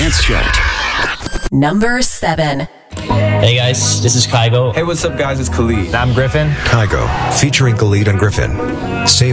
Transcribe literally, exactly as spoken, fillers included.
Dance Chart. Number seven. Hey guys, this is Kygo. Hey, what's up guys? It's Khalid. I'm Griffin. Kygo, featuring Khalid and Griffin. Save